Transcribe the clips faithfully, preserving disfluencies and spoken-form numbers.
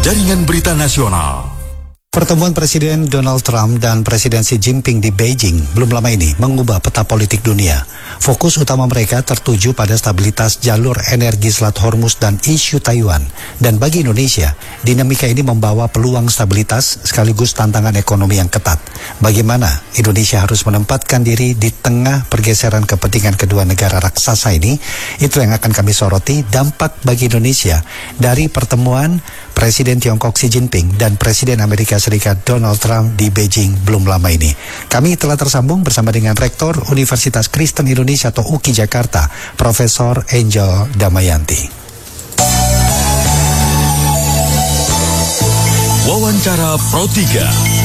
Jaringan Berita Nasional. Pertemuan Presiden Donald Trump dan Presiden Xi Jinping di Beijing belum lama ini mengubah peta politik dunia. Fokus utama mereka tertuju pada stabilitas jalur energi Selat Hormuz dan isu Taiwan. Dan bagi Indonesia, dinamika ini membawa peluang stabilitas sekaligus tantangan ekonomi yang ketat. Bagaimana Indonesia harus menempatkan diri di tengah pergeseran kepentingan kedua negara raksasa ini? Itu yang akan kami soroti, dampak bagi Indonesia dari pertemuan Presiden Tiongkok Xi Jinping dan Presiden Amerika Serikat Donald Trump di Beijing belum lama ini. Kami telah tersambung bersama dengan Rektor Universitas Kristen Indonesia atau U K I Jakarta, Profesor Angel Damayanti. Wawancara Pro tiga.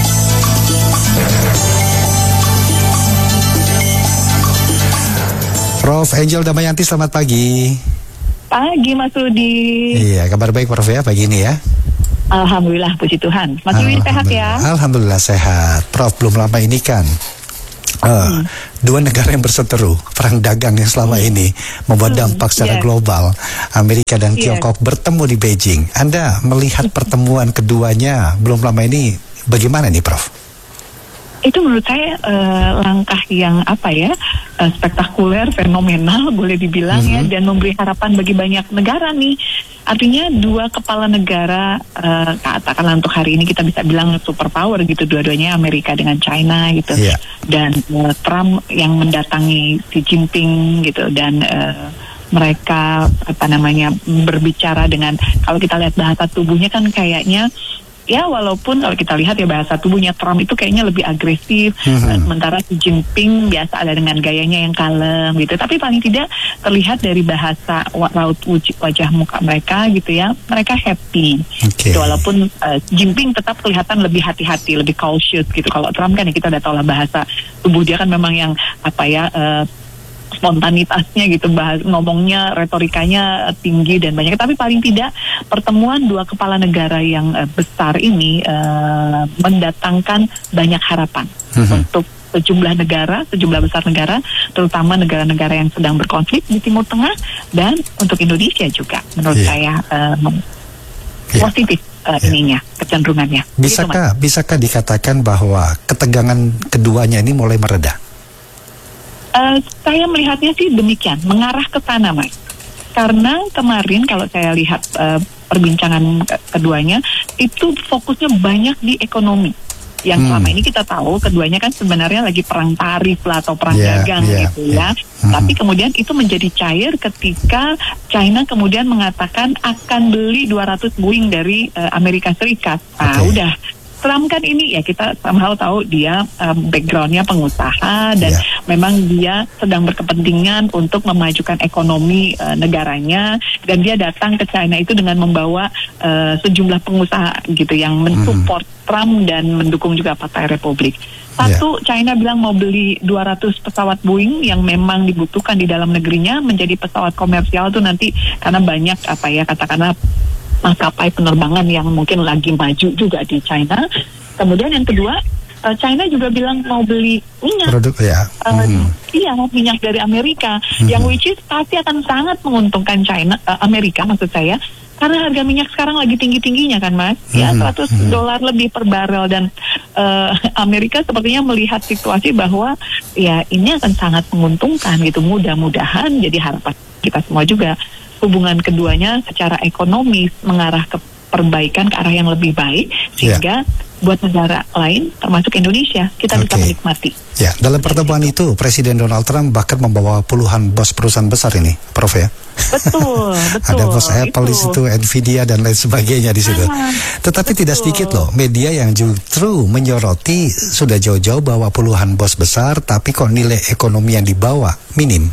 Prof Angel Damayanti, selamat pagi. Pagi Mas Rudi. Iya, kabar baik Prof ya pagi ini ya. Alhamdulillah, puji Tuhan. Mas Rudi sehat ya? Alhamdulillah sehat. Prof, belum lama ini kan uh, hmm. dua negara yang berseteru, perang dagang yang selama hmm. ini membuat dampak secara yes. global. Amerika dan yes. Tiongkok bertemu di Beijing. Anda melihat pertemuan keduanya belum lama ini bagaimana nih Prof? Itu menurut saya uh, langkah yang apa ya uh, spektakuler, fenomenal boleh dibilang mm-hmm. ya, dan memberi harapan bagi banyak negara nih. Artinya dua kepala negara, uh, katakanlah untuk hari ini kita bisa bilang superpower gitu, dua-duanya Amerika dengan China gitu, yeah. dan uh, Trump yang mendatangi Xi Jinping gitu, dan uh, mereka apa namanya berbicara dengan, kalau kita lihat bahasa tubuhnya kan kayaknya ya, walaupun kalau kita lihat ya bahasa tubuhnya Trump itu kayaknya lebih agresif, mm-hmm. sementara Xi Jinping biasa ada dengan gayanya yang kalem gitu. Tapi paling tidak terlihat dari bahasa raut wajah muka mereka gitu ya, mereka happy. Okay. Gitu, walaupun uh, Jinping tetap kelihatan lebih hati-hati, lebih cautious gitu. Kalau Trump kan ya kita udah tahu lah bahasa tubuh dia kan memang yang apa ya, uh, spontanitasnya gitu, bahas ngomongnya, retorikanya tinggi dan banyak. Tapi paling tidak pertemuan dua kepala negara yang uh, besar ini uh, mendatangkan banyak harapan mm-hmm. untuk sejumlah negara, sejumlah besar negara, terutama negara-negara yang sedang berkonflik di Timur Tengah, dan untuk Indonesia juga menurut yeah. saya uh, yeah. positif uh, yeah. ininya, kecenderungannya. Bisakah gitu, bisakah dikatakan bahwa ketegangan keduanya ini mulai mereda? Uh, saya melihatnya sih demikian, mengarah ke sana, Mas. Karena kemarin kalau saya lihat uh, perbincangan ke- keduanya, itu fokusnya banyak di ekonomi. Yang hmm. selama ini kita tahu keduanya kan sebenarnya lagi perang tarif lah atau perang yeah, dagang yeah, gitu yeah. ya. Hmm. Tapi kemudian itu menjadi cair ketika China kemudian mengatakan akan beli dua ratus Boeing dari uh, Amerika Serikat. Nah, okay. udah. Trump kan ini ya kita somehow tahu dia um, backgroundnya pengusaha dan yeah. memang dia sedang berkepentingan untuk memajukan ekonomi uh, negaranya, dan dia datang ke China itu dengan membawa uh, sejumlah pengusaha gitu yang mensupport mm. Trump dan mendukung juga Partai Republik. Satu, yeah. China bilang mau beli dua ratus pesawat Boeing yang memang dibutuhkan di dalam negerinya menjadi pesawat komersial tuh nanti, karena banyak apa ya katakanlah maskapai penerbangan yang mungkin lagi maju juga di China. Kemudian yang kedua, uh, China juga bilang mau beli minyak. Produk ya. Uh, hmm. Iya, minyak dari Amerika, hmm. yang which is pasti akan sangat menguntungkan China, uh, Amerika maksud saya, karena harga minyak sekarang lagi tinggi-tingginya kan Mas, hmm. ya seratus dolar lebih per barel, dan uh, Amerika sepertinya melihat situasi bahwa ya ini akan sangat menguntungkan gitu. Mudah-mudahan jadi harapan kita semua juga hubungan keduanya secara ekonomis mengarah ke perbaikan, ke arah yang lebih baik, sehingga yeah. buat negara lain termasuk Indonesia kita okay. bisa menikmati. Ya, dalam pertemuan itu Presiden Donald Trump bahkan membawa puluhan bos perusahaan besar ini, Prof ya. Betul, betul. Ada bos Apple di situ, Nvidia dan lain sebagainya di situ. Ah, Tetapi betul. Tidak sedikit loh media yang justru menyoroti sudah jauh-jauh bahwa puluhan bos besar, tapi kok nilai ekonomi yang dibawa minim.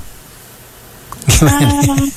Gimana?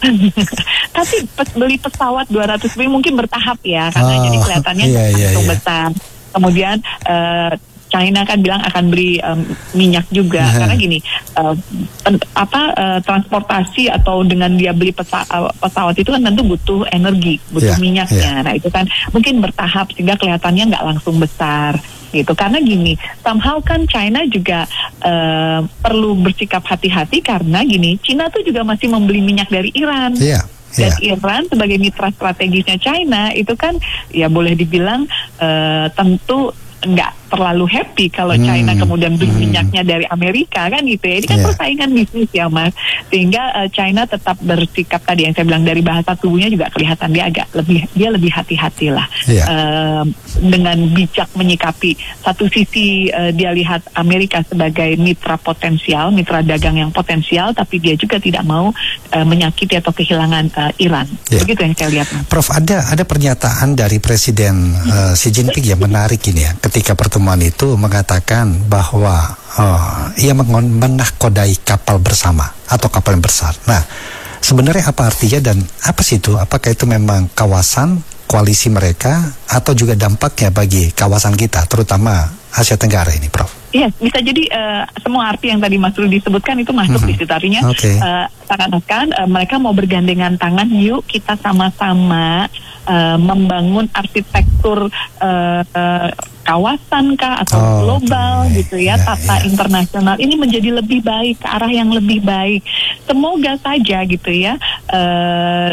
Tapi pes- beli pesawat dua ratus Boeing mungkin bertahap ya, karena oh, jadi kelihatannya iya, iya, iya. besar. Kemudian uh, China kan bilang akan beli um, minyak juga, uh-huh. karena gini uh, pen- apa uh, transportasi atau dengan dia beli pesa- uh, pesawat itu kan tentu butuh energi, butuh yeah, minyaknya. Yeah. Nah itu kan mungkin bertahap sehingga kelihatannya nggak langsung besar. Gitu, karena gini, somehow kan China juga uh, perlu bersikap hati-hati karena gini, China tuh juga masih membeli minyak dari Iran. Iya. Dan Yeah. Iran sebagai mitra strategisnya China itu kan ya boleh dibilang uh, tentu nggak terlalu happy kalau Hmm. China kemudian beli Hmm. minyaknya dari Amerika kan gitu ya. Ini kan Yeah. persaingan bisnis ya Mas. Sehingga uh, China tetap bersikap tadi yang saya bilang dari bahasa tubuhnya juga kelihatan dia agak lebih dia lebih hati-hati lah. Yeah. Uh, dengan bijak menyikapi satu sisi uh, dia lihat Amerika sebagai mitra potensial, mitra dagang yang potensial, tapi dia juga tidak mau uh, menyakiti atau kehilangan uh, Iran. Yeah. Begitu yang saya lihat Mas. Prof, ada ada pernyataan dari Presiden uh, Xi Jinping yang menarik ini ya. Ketika pertemuan itu mengatakan bahwa uh, ia mengon- menakodai kapal bersama atau kapal yang besar. Nah, sebenarnya apa artinya dan apa sih itu? Apakah itu memang kawasan koalisi mereka atau juga dampaknya bagi kawasan kita, terutama Asia Tenggara ini, Prof? Iya, bisa jadi uh, semua arti yang tadi Mas Rudi sebutkan itu masuk Mhm. di situ. Artinya Oke. uh, seakan-akan uh, mereka mau bergandengan tangan, yuk kita sama-sama uh, membangun arsitektur uh, uh, kawasan kah atau Oh, global oke. gitu ya, Ya, tata ya. internasional ini menjadi lebih baik, ke arah yang lebih baik. Semoga saja gitu ya, uh,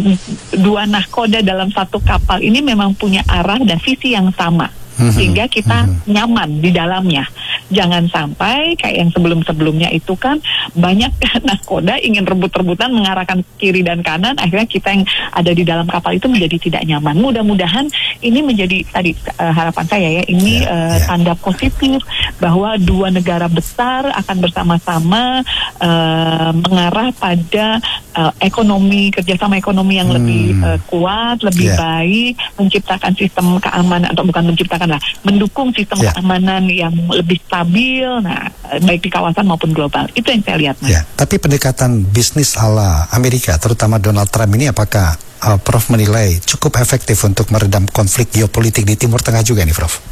dua nahkoda dalam satu kapal ini memang punya arah dan visi yang sama. Mhm. Sehingga kita Mhm. nyaman di dalamnya. Jangan sampai kayak yang sebelum-sebelumnya itu kan banyak nahkoda ingin rebut-rebutan mengarahkan kiri dan kanan, akhirnya kita yang ada di dalam kapal itu menjadi tidak nyaman. Mudah-mudahan ini menjadi tadi uh, harapan saya ya, ini Ya, uh, ya. tanda positif bahwa dua negara besar akan bersama-sama uh, mengarah pada uh, ekonomi, kerjasama ekonomi yang Hmm. lebih uh, kuat, lebih Ya. baik, menciptakan sistem keamanan atau bukan menciptakan lah, mendukung sistem Ya. keamanan yang lebih stabil, nah baik di kawasan maupun global. Itu yang saya lihat, Mas. Ya, tapi pendekatan bisnis ala Amerika, terutama Donald Trump ini, apakah uh, Prof menilai cukup efektif untuk meredam konflik geopolitik di Timur Tengah juga nih, Prof?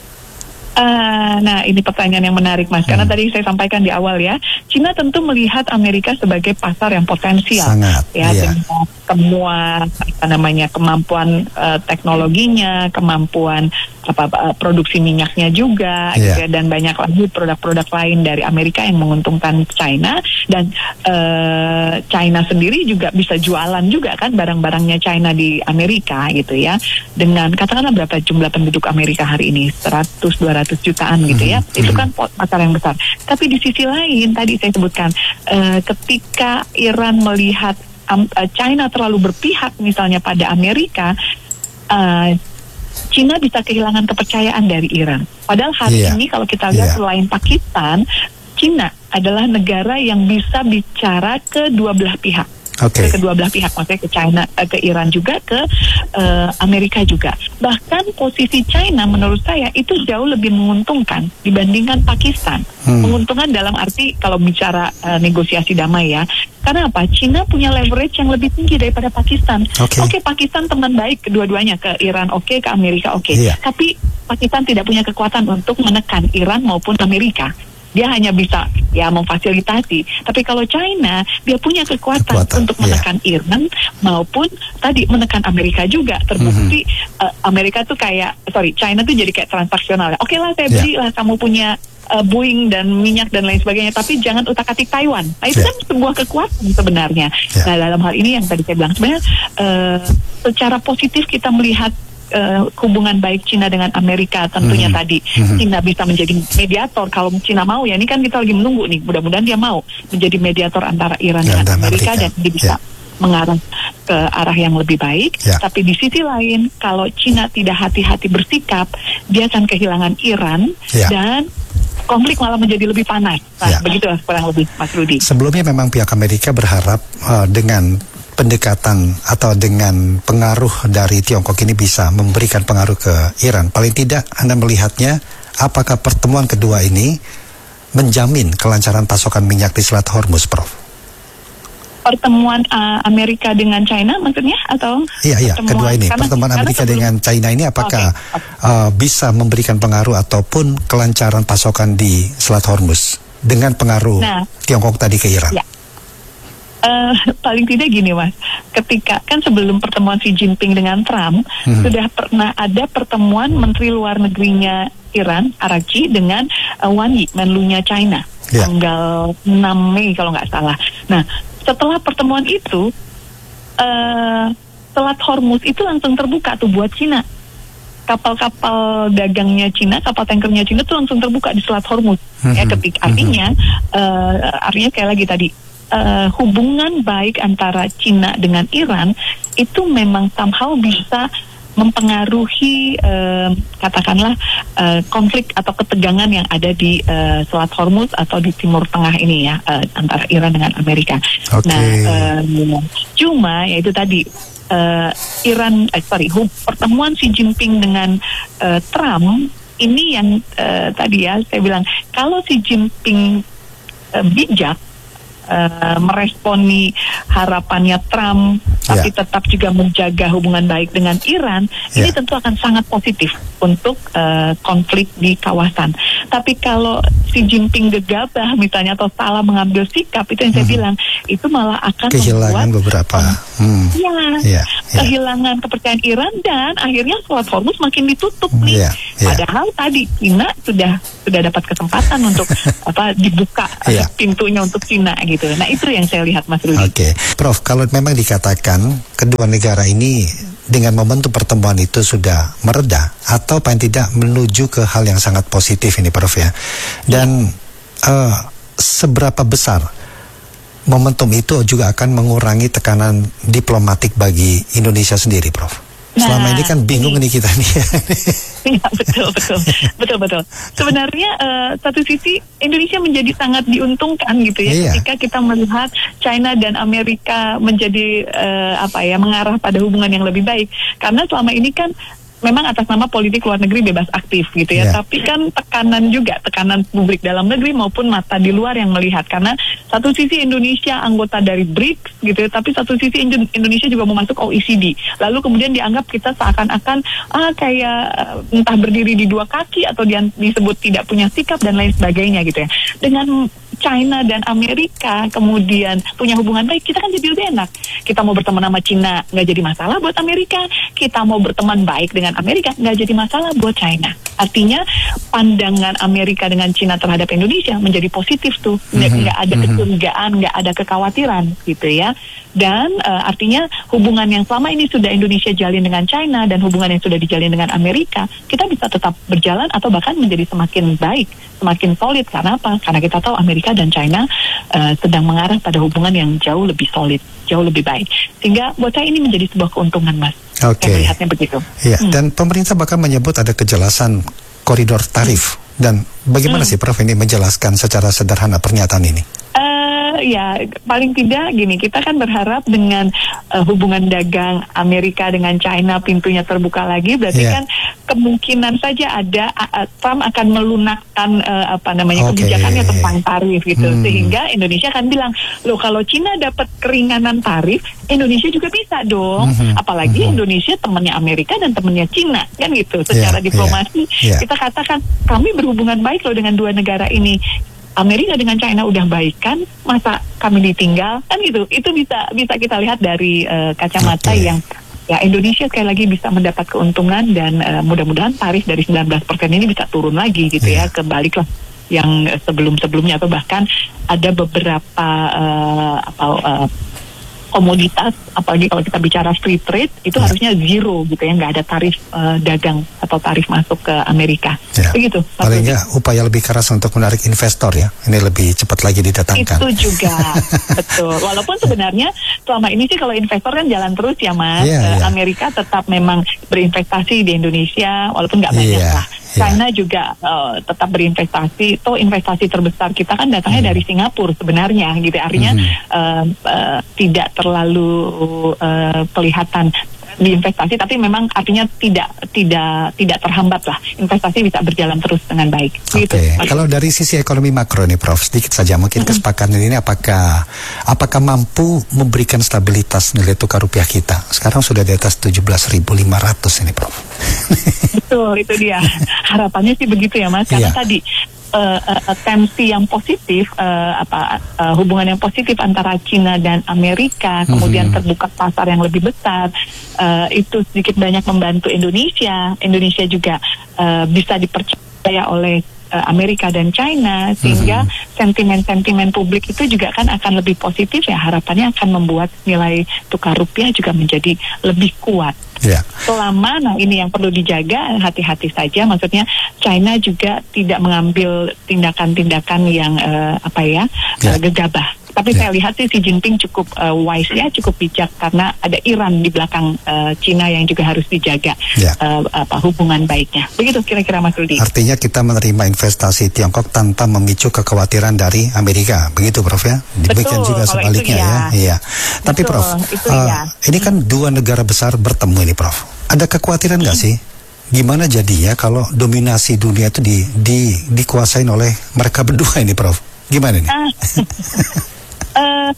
Uh, nah ini pertanyaan yang menarik Mas, karena Hmm. tadi saya sampaikan di awal ya, Cina tentu melihat Amerika sebagai pasar yang potensial. Sangat, Ya, iya. dengan semua apa namanya kemampuan uh, teknologinya, kemampuan apa uh, produksi minyaknya juga, Iya. gitu ya, dan banyak lagi produk-produk lain dari Amerika yang menguntungkan China, dan uh, China sendiri juga bisa jualan juga kan barang-barangnya China di Amerika gitu ya, dengan katakanlah berapa jumlah penduduk Amerika hari ini, seratus dua ratus jutaan gitu ya, Mhm, itu mhm. kan pot- pasar yang besar. Tapi di sisi lain tadi saya sebutkan, uh, ketika Iran melihat um, uh, China terlalu berpihak misalnya pada Amerika, uh, Cina bisa kehilangan kepercayaan dari Iran. Padahal hari Iya. ini kalau kita lihat Iya. selain Pakistan, Cina adalah negara yang bisa bicara ke dua belah pihak. Oke. Ke kedua belah pihak, maksudnya ke China, eh, ke Iran juga, ke eh, Amerika juga. Bahkan posisi China menurut saya itu jauh lebih menguntungkan dibandingkan Pakistan. Hmm. Menguntungkan dalam arti kalau bicara eh, negosiasi damai ya. Karena apa? Cina punya leverage yang lebih tinggi daripada Pakistan. Oke. Oke, Pakistan teman baik kedua-duanya, ke Iran oke, ke Amerika oke. Iya. Tapi Pakistan tidak punya kekuatan untuk menekan Iran maupun Amerika. Dia hanya bisa ya memfasilitasi. Tapi kalau China, dia punya kekuatan, Kekuatan, untuk iya. menekan Iran maupun tadi menekan Amerika juga. Terbukti eh, Amerika tuh kayak, sorry, China tuh jadi kayak transaksional. Oke lah, saya Iya. beli lah kamu punya eh, Boeing dan minyak dan lain sebagainya. Tapi jangan utak-atik Taiwan. Nah itu Iya. kan sebuah kekuatan sebenarnya. Iya. Nah dalam hal ini yang tadi saya bilang sebenarnya eh, secara positif kita melihat Uh, hubungan baik Cina dengan Amerika tentunya Mhm. tadi Mhm. Cina bisa menjadi mediator kalau Cina mau ya, ini kan kita lagi menunggu nih, mudah-mudahan dia mau menjadi mediator antara Iran Ya, dengan dan Amerika, Amerika. dan dia bisa Ya. mengarah ke arah yang lebih baik. Ya. Tapi di sisi lain kalau Cina tidak hati-hati bersikap, dia akan kehilangan Iran Ya. dan konflik malah menjadi lebih panas. Nah, Ya. begitu kurang lebih Mas Rudi. Sebelumnya memang pihak Amerika berharap uh, dengan pendekatan atau dengan pengaruh dari Tiongkok ini bisa memberikan pengaruh ke Iran. Paling tidak Anda melihatnya, apakah pertemuan kedua ini menjamin kelancaran pasokan minyak di Selat Hormuz, Prof? Pertemuan uh, Amerika dengan China maksudnya atau Iya, iya, pertemuan- kedua ini. karena- Pertemuan karena Amerika sebelum- dengan China ini apakah Oke, uh, bisa memberikan pengaruh ataupun kelancaran pasokan di Selat Hormuz dengan pengaruh Nah. Tiongkok tadi ke Iran? Ya. Uh, paling tidak gini Mas, ketika kan sebelum pertemuan Xi Jinping dengan Trump, Hmm. sudah pernah ada pertemuan Menteri Luar Negerinya Iran, Araghchi, dengan uh, Wang Yi, Menlunya China, Ya. tanggal enam Mei kalau nggak salah. Nah, setelah pertemuan itu, uh, Selat Hormuz itu langsung terbuka tuh buat Cina. Kapal-kapal dagangnya Cina, kapal tankernya Cina tuh langsung terbuka di Selat Hormuz. Mm-hmm. Ya, ketika artinya, uh, artinya kayak lagi tadi, uh, hubungan baik antara Cina dengan Iran itu memang somehow bisa mempengaruhi uh, katakanlah uh, konflik atau ketegangan yang ada di uh, Selat Hormuz atau di Timur Tengah ini ya, uh, antara Iran dengan Amerika. Okay. Nah, uh, cuma ya itu tadi uh, Iran, eh, sorry, hub, pertemuan Xi Jinping dengan uh, Trump ini yang uh, tadi ya saya bilang kalau Xi Jinping uh, bijak Uh, meresponi harapannya Trump, yeah. tapi tetap juga menjaga hubungan baik dengan Iran, yeah. ini tentu akan sangat positif untuk uh, konflik di kawasan. Tapi kalau Xi Jinping gegabah misalnya atau salah mengambil sikap, itu yang saya hmm. bilang, itu malah akan kehilangan membuat beberapa hmm. ya, yeah, yeah. kehilangan kepercayaan Iran dan akhirnya Selat Hormuz makin ditutup nih. Yeah, yeah. Padahal tadi Cina sudah sudah dapat kesempatan untuk apa dibuka yeah. pintunya untuk Cina gitu. Nah itu yang saya lihat Mas Rudi. Oke, okay. Prof, kalau memang dikatakan kedua negara ini dengan momentum pertemuan itu sudah mereda atau paling tidak menuju ke hal yang sangat positif ini Prof ya. Dan uh, seberapa besar momentum itu juga akan mengurangi tekanan diplomatik bagi Indonesia sendiri Prof? Selama nah, ini kan bingung ini, nih kita nih. Ya, betul, betul, betul, betul. Sebenarnya uh, satu sisi Indonesia menjadi sangat diuntungkan gitu ya, iya. ketika kita melihat China dan Amerika menjadi uh, apa ya mengarah pada hubungan yang lebih baik. Karena selama ini kan memang atas nama politik luar negeri bebas aktif gitu ya, yeah. tapi kan tekanan juga, tekanan publik dalam negeri maupun mata di luar yang melihat, karena satu sisi Indonesia anggota dari B R I C S gitu ya, tapi satu sisi Indonesia juga mau masuk O E C D, lalu kemudian dianggap kita seakan-akan ah kayak entah berdiri di dua kaki atau di, disebut tidak punya sikap dan lain sebagainya gitu ya. Dengan China dan Amerika kemudian punya hubungan baik, kita kan jadi lebih enak. Kita mau berteman sama Cina nggak jadi masalah buat Amerika, kita mau berteman baik dengan Amerika nggak jadi masalah buat China. Artinya pandangan Amerika dengan Cina terhadap Indonesia menjadi positif tuh, nggak mm-hmm. ada kecurigaan, nggak ada kekhawatiran gitu ya. Dan uh, artinya hubungan yang selama ini sudah Indonesia jalin dengan China dan hubungan yang sudah dijalin dengan Amerika, kita bisa tetap berjalan atau bahkan menjadi semakin baik, semakin solid. Karena apa? Karena kita tahu Amerika dan China uh, sedang mengarah pada hubungan yang jauh lebih solid, jauh lebih baik. Sehingga buat saya ini menjadi sebuah keuntungan, Mas. Oke. Okay. Melihatnya begitu. Ya, hmm. Dan pemerintah bahkan menyebut ada kejelasan koridor tarif. Hmm. Dan bagaimana hmm. sih Prof ini menjelaskan secara sederhana pernyataan ini? Uh, ya, paling tidak gini, kita kan berharap dengan uh, hubungan dagang Amerika dengan China pintunya terbuka lagi, berarti yeah. kan kemungkinan saja ada uh, Trump akan melunakkan uh, apa namanya okay. kebijakannya tentang tarif gitu, hmm. sehingga Indonesia akan bilang, loh kalau Cina dapat keringanan tarif, Indonesia juga bisa dong, hmm. apalagi hmm. Indonesia temannya Amerika dan temannya Cina kan gitu, secara yeah. diplomasi yeah. Yeah. kita katakan kami berhubungan baik loh dengan dua negara ini. Amerika dengan China udah baik kan, masa kami ditinggal kan gitu. Itu bisa bisa kita lihat dari uh, kacamata okay. yang ya Indonesia sekali lagi bisa mendapat keuntungan dan uh, mudah-mudahan tarif dari sembilan belas persen ini bisa turun lagi gitu yeah. ya, kebalik lah yang uh, sebelum-sebelumnya, atau bahkan ada beberapa uh, apa uh, komoditas, apalagi kalau kita bicara free trade itu ya. harusnya zero gitu ya, nggak ada tarif uh, dagang atau tarif masuk ke Amerika. Ya. Begitu. Paling nggak upaya lebih keras untuk menarik investor ya, ini lebih cepat lagi didatangkan. Itu juga betul. Walaupun sebenarnya selama ini sih kalau investor kan jalan terus ya Mas. Ya, uh, ya. Amerika tetap memang berinvestasi di Indonesia walaupun nggak banyak ya. lah. China yeah. juga uh, tetap berinvestasi. Toh investasi terbesar kita kan datangnya mm. dari Singapura sebenarnya gitu. Artinya mm. uh, uh, tidak terlalu uh, kelihatan di investasi, tapi memang artinya tidak tidak tidak terhambat lah, investasi bisa berjalan terus dengan baik. Oke. Okay. Gitu. Kalau dari sisi ekonomi makro nih Prof, sedikit saja mungkin mm-hmm. kesepakatan ini apakah apakah mampu memberikan stabilitas nilai tukar rupiah kita? Sekarang sudah di atas tujuh belas ribu lima ratus ini Prof. Betul, itu dia. Harapannya sih begitu ya Mas, karena yeah. tadi Uh, uh, tensi yang positif, uh, apa uh, hubungan yang positif antara Cina dan Amerika, kemudian mm-hmm. terbuka pasar yang lebih besar, uh, itu sedikit banyak membantu Indonesia. Indonesia juga uh, bisa dipercaya oleh uh, Amerika dan China, sehingga mm-hmm. sentimen-sentimen publik itu juga kan akan lebih positif ya, harapannya akan membuat nilai tukar rupiah juga menjadi lebih kuat. Yeah. Selama, nah ini yang perlu dijaga, hati-hati saja, maksudnya China juga tidak mengambil tindakan-tindakan yang uh, apa ya, yeah. uh, gegabah. Tapi yeah. saya lihat sih Xi Jinping cukup uh, wise ya, cukup bijak, karena ada Iran di belakang uh, Cina yang juga harus dijaga yeah. uh, apa hubungan baiknya. Begitu kira-kira Mas Rudi. Artinya kita menerima investasi Tiongkok tanpa memicu kekhawatiran dari Amerika, begitu Prof ya? Demikian Betul, juga sebaliknya ya. ya. Iya. Tapi Betul, Prof, uh, ya. ini kan dua negara besar bertemu ini Prof. Ada kekhawatiran nggak hmm. sih? Gimana jadinya kalau dominasi dunia itu di, di dikuasain oleh mereka berdua ini Prof? Gimana nih? Uh, uh,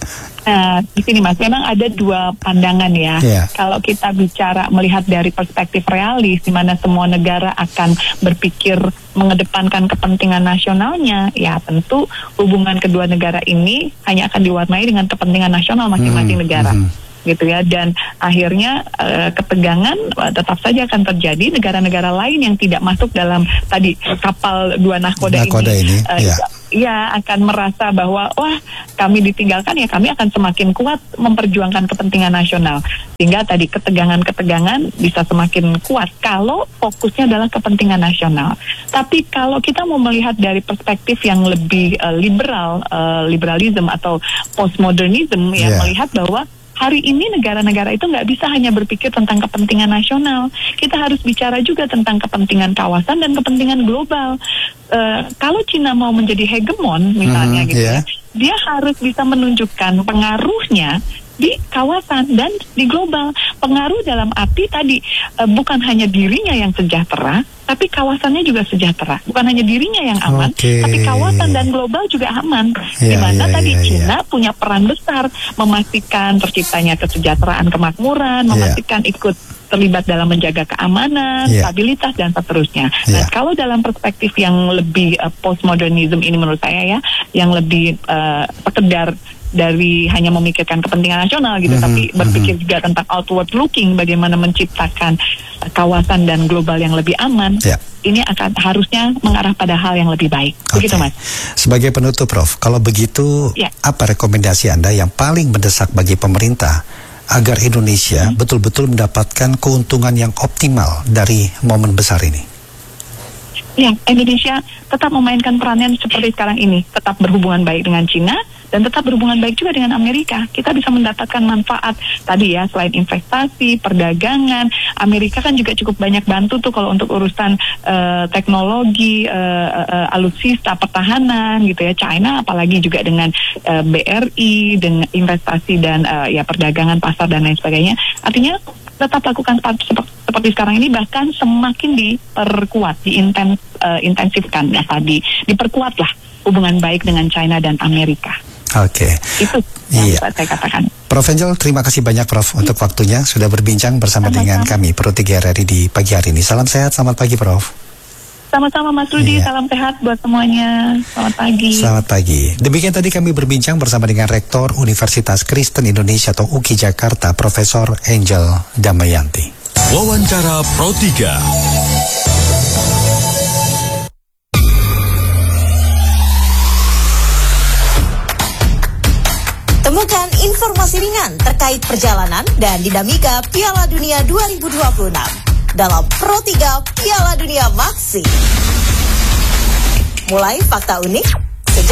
uh, di sini Mas, memang ada dua pandangan ya. Yeah. Kalau kita bicara melihat dari perspektif realis, di mana semua negara akan berpikir mengedepankan kepentingan nasionalnya, ya tentu hubungan kedua negara ini hanya akan diwarnai dengan kepentingan nasional masing-masing hmm, negara. Hmm. gitu ya, dan akhirnya uh, ketegangan uh, tetap saja akan terjadi. Negara-negara lain yang tidak masuk dalam tadi kapal dua nahkoda, nahkoda ini, ini uh, ya. ya akan merasa bahwa wah kami ditinggalkan, ya kami akan semakin kuat memperjuangkan kepentingan nasional, sehingga tadi ketegangan-ketegangan bisa semakin kuat kalau fokusnya adalah kepentingan nasional. Tapi kalau kita mau melihat dari perspektif yang lebih uh, liberal, uh, liberalism atau postmodernism, yang yeah. melihat bahwa hari ini negara-negara itu nggak bisa hanya berpikir tentang kepentingan nasional. Kita harus bicara juga tentang kepentingan kawasan dan kepentingan global. Uh, kalau Cina mau menjadi hegemon misalnya hmm, gitu yeah. ya, dia harus bisa menunjukkan pengaruhnya di kawasan dan di global. Pengaruh dalam arti tadi uh, bukan hanya dirinya yang sejahtera, tapi kawasannya juga sejahtera. Bukan hanya dirinya yang aman, okay. tapi kawasan dan global juga aman. Yeah, di mana yeah, tadi yeah, Cina yeah. punya peran besar memastikan terciptanya kesejahteraan, kemakmuran, memastikan yeah. ikut terlibat dalam menjaga keamanan, yeah. stabilitas dan seterusnya. Yeah. Nah, kalau dalam perspektif yang lebih uh, postmodernism ini menurut saya ya, yang lebih uh, sekedar dari hanya memikirkan kepentingan nasional gitu, mm-hmm, tapi berpikir mm-hmm. juga tentang outward looking, bagaimana menciptakan kawasan dan global yang lebih aman. Yeah. Ini akan harusnya mengarah pada hal yang lebih baik. Okay. Begitu Mas. Sebagai penutup Prof, kalau begitu yeah. apa rekomendasi Anda yang paling mendesak bagi pemerintah agar Indonesia mm-hmm. betul-betul mendapatkan keuntungan yang optimal dari momen besar ini? Ya, Indonesia tetap memainkan perannya seperti sekarang ini, tetap berhubungan baik dengan Cina dan tetap berhubungan baik juga dengan Amerika. Kita bisa mendapatkan manfaat tadi ya, selain investasi, perdagangan. Amerika kan juga cukup banyak bantu tuh kalau untuk urusan uh, teknologi, uh, uh, alutsista, pertahanan gitu ya. China apalagi juga dengan uh, B R I, dengan investasi dan uh, ya perdagangan, pasar dan lain sebagainya. Artinya tetap lakukan seperti sekarang ini, bahkan semakin diperkuat, diintens, uh, intensifkan ya tadi, diperkuatlah hubungan baik dengan China dan Amerika. Oke. Okay. Itu yang iya. saya katakan. Prof Angel, terima kasih banyak Prof untuk waktunya sudah berbincang bersama Sama-sama. dengan kami Pro tiga R R I di pagi hari ini. Salam sehat, selamat pagi Prof. Sama-sama Mas Rudi, iya. salam sehat buat semuanya. Selamat pagi. Selamat pagi. Demikian tadi kami berbincang bersama dengan Rektor Universitas Kristen Indonesia atau U K I Jakarta, Profesor Angel Damayanti. Wawancara Pro tiga. Temukan informasi ringan terkait perjalanan dan dinamika Piala Dunia dua ribu dua puluh enam dalam Pro tiga Piala Dunia Maxi. Mulai fakta unik,